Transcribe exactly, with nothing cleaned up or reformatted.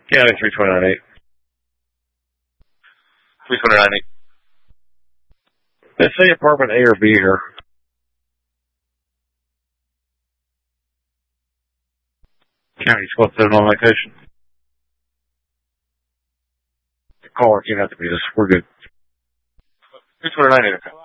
County three twenty-nine eight. three twenty-nine eight. Let's say apartment A or B here. County twelve seven on location. The caller came out to meet us. We're good. three twenty-nine eight.